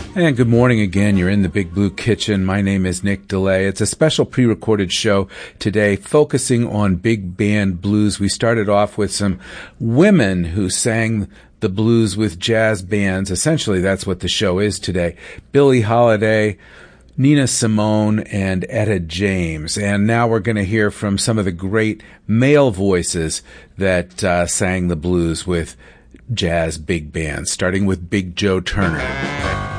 And good morning again. You're in the Big Blue Kitchen. My name is Nick DeLay. It's a special pre-recorded show today focusing on big band blues. We started off with some women who sang the blues with jazz bands. Essentially, that's what the show is today. Billie Holiday, Nina Simone, and Etta James. And now we're going to hear from some of the great male voices that sang the blues with jazz big bands, starting with Big Joe Turner.